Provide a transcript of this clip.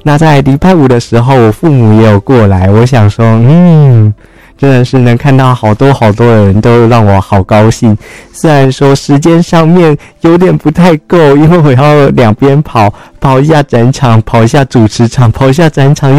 那在礼拜五的时候，我父母也有过来，我想说，真的是能看到好多的人，都让我好高兴。虽然说时间上面有点不太够，因为我要两边跑一下展场，跑一下主持场，跑一下展场，